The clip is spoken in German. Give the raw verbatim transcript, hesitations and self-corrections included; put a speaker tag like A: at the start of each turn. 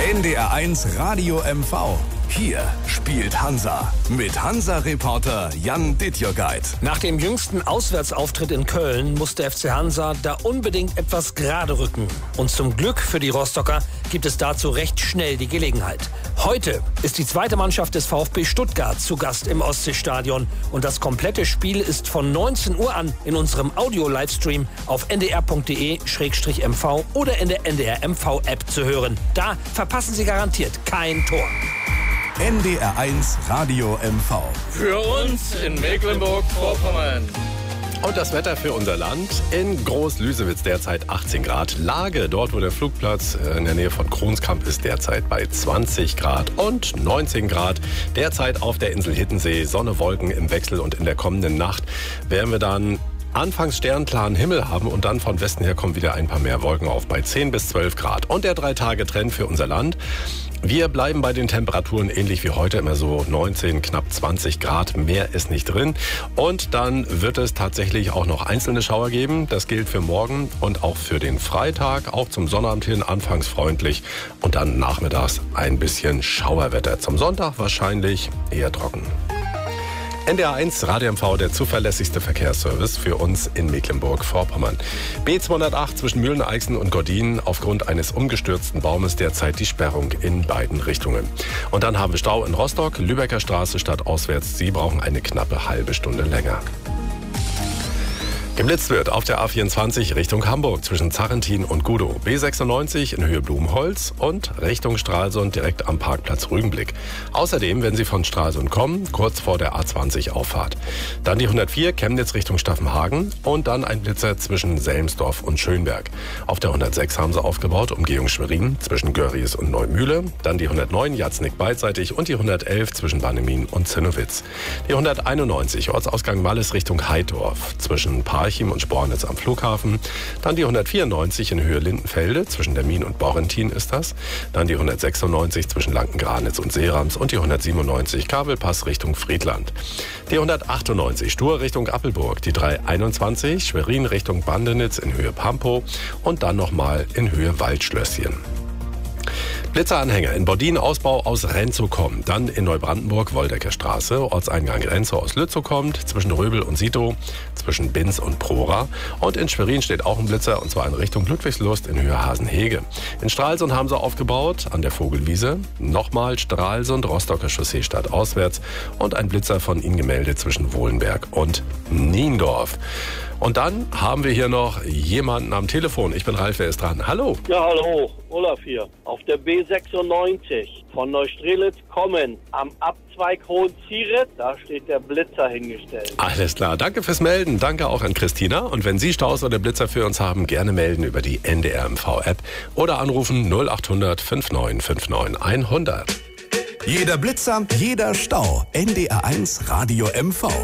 A: N D R eins Radio M V. Hier spielt Hansa mit Hansa-Reporter Jan Dittjörgeit.
B: Nach dem jüngsten Auswärtsauftritt in Köln muss der F C Hansa da unbedingt etwas gerade rücken. Und zum Glück für die Rostocker gibt es dazu recht schnell die Gelegenheit. Heute ist die zweite Mannschaft des VfB Stuttgart zu Gast im Ostseestadion. Und das komplette Spiel ist von neunzehn Uhr an in unserem Audio-Livestream auf n d r punkt d e slash m v oder in der N D R M V-App zu hören. Da verpassen Sie garantiert kein Tor.
A: N D R eins Radio M V.
C: Für uns in Mecklenburg-Vorpommern.
D: Und das Wetter für unser Land. In Groß-Lüsewitz derzeit achtzehn Grad. Lage, dort wo der Flugplatz in der Nähe von Kronskamp ist, derzeit bei zwanzig Grad und neunzehn Grad. Derzeit auf der Insel Hiddensee. Sonne, Wolken im Wechsel und in der kommenden Nacht werden wir dann anfangs sternklaren Himmel haben und dann von Westen her kommen wieder ein paar mehr Wolken auf bei zehn bis zwölf Grad. Und der Drei-Tage-Trend für unser Land. Wir bleiben bei den Temperaturen ähnlich wie heute, immer so neunzehn, knapp zwanzig Grad. Mehr ist nicht drin. Und dann wird es tatsächlich auch noch einzelne Schauer geben. Das gilt für morgen und auch für den Freitag. Auch zum Sonnabend hin anfangs freundlich und dann nachmittags ein bisschen Schauerwetter. Zum Sonntag wahrscheinlich eher trocken. N D R eins Radio M V, der zuverlässigste Verkehrsservice für uns in Mecklenburg-Vorpommern. B zweihundertacht zwischen Mühleneixen und Gordin aufgrund eines umgestürzten Baumes derzeit die Sperrung in beiden Richtungen. Und dann haben wir Stau in Rostock, Lübecker Straße stadtauswärts. Sie brauchen eine knappe halbe Stunde länger. Geblitzt wird auf der A vierundzwanzig Richtung Hamburg zwischen Zarrentin und Gudow. B sechsundneunzig in Höhe Blumholz und Richtung Stralsund direkt am Parkplatz Rügenblick. Außerdem, wenn Sie von Stralsund kommen, kurz vor der A zwanzig Auffahrt. Dann die hundertvier Chemnitz Richtung Staffenhagen und dann ein Blitzer zwischen Selmsdorf und Schönberg. Auf der hundertsechs haben sie aufgebaut, Umgehung Schwerin zwischen Görries und Neumühle. Dann die hundertneun Jatznick beidseitig und die hundertelf zwischen Bannemin und Zinnowitz. Die hunderteinundneunzig Ortsausgang Malles Richtung Heidorf zwischen Parchim und Spornitz am Flughafen. Dann die hundertvierundneunzig in Höhe Lindenfelde, zwischen Dermin und Borrentin ist das. Dann die hundertsechsundneunzig zwischen Lanken-Granitz und Seerams und die hundertsiebenundneunzig Kabelpass Richtung Friedland. Die hundertachtundneunzig Stur Richtung Appelburg, die dreihunderteinundzwanzig Schwerin Richtung Bandenitz in Höhe Pampow und dann nochmal in Höhe Waldschlösschen. Blitzeranhänger in Bordin Ausbau aus Renzow kommt, dann in Neubrandenburg Woldecker Straße, Ortseingang Renzow aus Lützow kommt, zwischen Röbel und Sito, zwischen Binz und Prora und in Schwerin steht auch ein Blitzer und zwar in Richtung Ludwigslust in Höhe Hasenhege. In Stralsund haben sie aufgebaut, an der Vogelwiese, nochmal Stralsund, Rostocker Chaussee stadtauswärts und ein Blitzer von ihnen gemeldet zwischen Wohlenberg und Niendorf. Und dann haben wir hier noch jemanden am Telefon. Ich bin Ralf, wer ist dran? Hallo.
E: Ja, hallo, Olaf hier. Auf der B sechsundneunzig von Neustrelitz kommen am Abzweig Hohenzieret, da steht der Blitzer hingestellt.
D: Alles klar, danke fürs Melden. Danke auch an Christina. Und wenn Sie Staus oder Blitzer für uns haben, gerne melden über die N D R M V-App oder anrufen null achthundert neunundfünfzig neunundfünfzig hundert.
A: Jeder Blitzer, jeder Stau. N D R eins Radio M V.